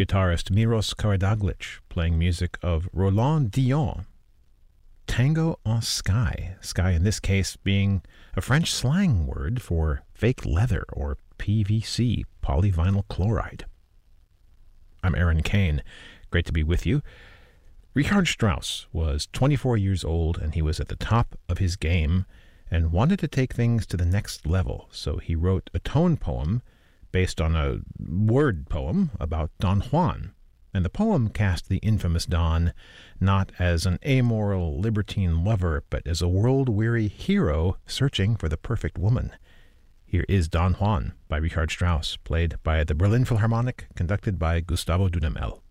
guitarist Miros Karadzic playing music of Roland Dion. Tango en Sky, sky in this case being a French slang word for fake leather or PVC, polyvinyl chloride. I'm Aaron Kane. Great to be with you. Richard Strauss was 24 years old and he was at the top of his game and wanted to take things to the next level, so he wrote a tone poem based on a word poem about Don Juan. And the poem cast the infamous Don not as an amoral, libertine lover, but as a world-weary hero searching for the perfect woman. Here is Don Juan by Richard Strauss, played by the Berlin Philharmonic, conducted by Gustavo Dudamel.